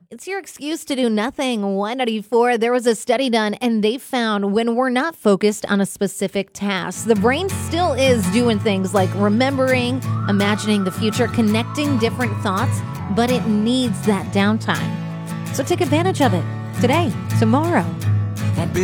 It's your excuse to do nothing. 194. There was a study done, and they found when we're not focused on a specific task, the brain still is doing things like remembering, imagining the future, connecting different thoughts, but it needs that downtime. So take advantage of it today, tomorrow,